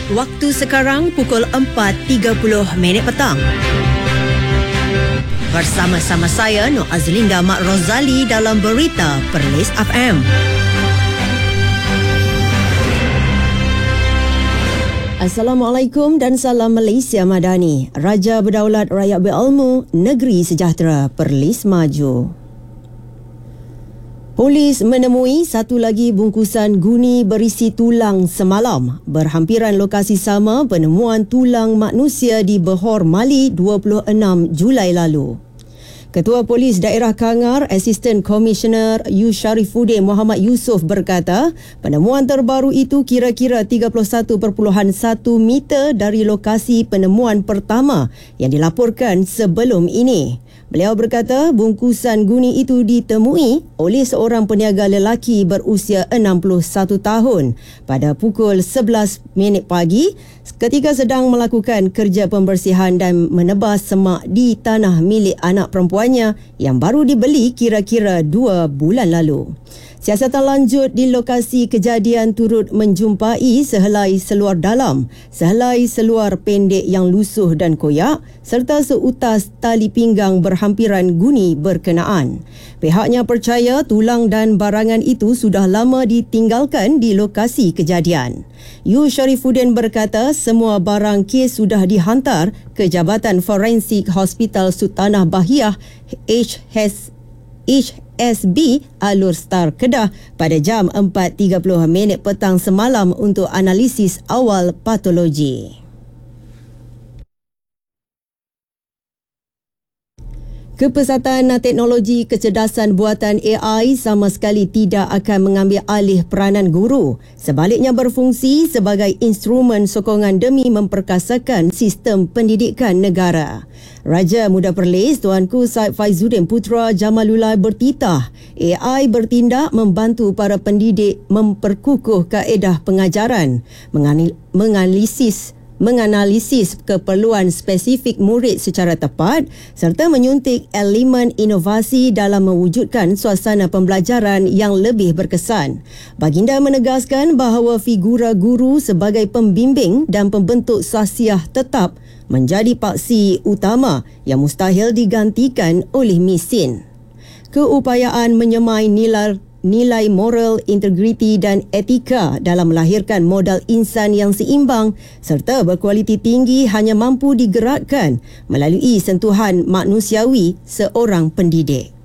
Waktu sekarang pukul 4.30 petang. Bersama-sama saya, Nur Azlinda Mak Rozali dalam Berita Perlis FM. Assalamualaikum dan salam Malaysia Madani. Raja Berdaulat Rakyat Berilmu, Negeri Sejahtera, Perlis Maju. Polis menemui satu lagi bungkusan guni berisi tulang semalam. Berhampiran lokasi sama penemuan tulang manusia di Behor, Mali 26 Julai lalu. Ketua Polis Daerah Kangar, Asisten Komisioner U Sharifuddin Muhammad Yusof berkata, penemuan terbaru itu kira-kira 31.1 meter dari lokasi penemuan pertama yang dilaporkan sebelum ini. Beliau berkata bungkusan guni itu ditemui oleh seorang peniaga lelaki berusia 61 tahun pada pukul 11 pagi ketika sedang melakukan kerja pembersihan dan menebas semak di tanah milik anak perempuannya yang baru dibeli kira-kira 2 bulan lalu. Siasatan lanjut di lokasi kejadian turut menjumpai sehelai seluar dalam, sehelai seluar pendek yang lusuh dan koyak serta seutas tali pinggang berhampiran guni berkenaan. Pihaknya percaya tulang dan barangan itu sudah lama ditinggalkan di lokasi kejadian. U Sharifuddin berkata semua barang kes sudah dihantar ke Jabatan Forensik Hospital Sultanah Bahiyah HSB Alur Star Kedah pada jam 4.30 petang semalam untuk analisis awal patologi. Kepesatan teknologi kecerdasan buatan AI sama sekali tidak akan mengambil alih peranan guru. Sebaliknya berfungsi sebagai instrumen sokongan demi memperkasakan sistem pendidikan negara. Raja Muda Perlis Tuanku Said Faizuddin Putra Jamalullah bertitah AI bertindak membantu para pendidik memperkukuh kaedah pengajaran, menganalisis keperluan spesifik murid secara tepat serta menyuntik elemen inovasi dalam mewujudkan suasana pembelajaran yang lebih berkesan. Baginda menegaskan bahawa figura guru sebagai pembimbing dan pembentuk sahsiah tetap menjadi paksi utama yang mustahil digantikan oleh mesin. Keupayaan menyemai nilai moral, integriti dan etika dalam melahirkan modal insan yang seimbang serta berkualiti tinggi hanya mampu digerakkan melalui sentuhan manusiawi seorang pendidik.